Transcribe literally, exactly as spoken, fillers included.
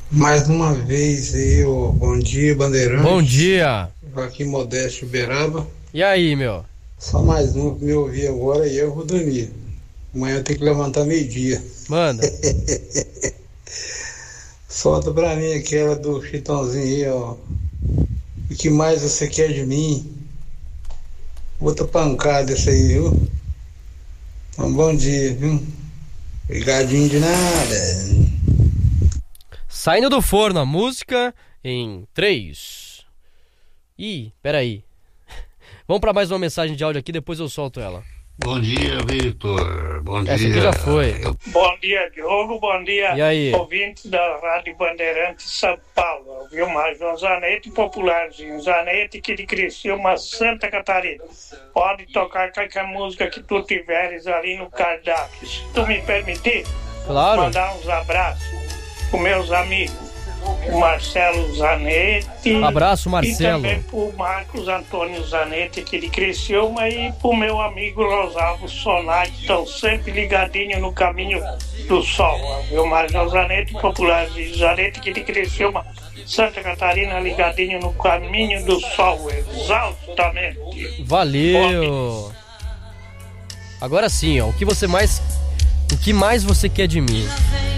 Mais uma vez aí, ô, bom dia, Bandeirante. Bom dia. Aqui Modesto Uberaba. E aí, meu? Só mais um que me ouvir agora e eu vou dormir. Amanhã eu tenho que levantar meio-dia. Manda. Solta pra mim aquela do Chitãozinho aí, ó. O que mais você quer de mim? Outra pancada essa aí, viu? Então, bom dia, viu? Obrigadinho de nada. Saindo do forno a música em três. Ih, peraí. Vamos pra mais uma mensagem de áudio aqui, depois eu solto ela. Bom dia, Vitor. Bom Essa dia. aqui já foi. Eu... Bom dia, Diogo. Bom dia, E aí? ouvintes da Rádio Bandeirantes São Paulo. Vilmar João Zanetti, popularzinho Zanetti, que de Criciúma, Santa Catarina. Pode tocar qualquer música que tu tiveres ali no cardápio. Se tu me permitir, Claro. mandar uns abraços com meus amigos. O Marcelo Zanetti. Abraço, Marcelo. E também pro Marcos Antônio Zanetti, aqui de Criciúma, e pro meu amigo Rosalvo Sonar, que estão sempre ligadinho no caminho do sol. O Marcos Zanetti, popular de Zanetti, aqui de Criciúma, Santa Catarina, ligadinho no caminho do sol, exaustamente. Valeu. Agora sim, ó. O que você mais... O que mais você quer de mim?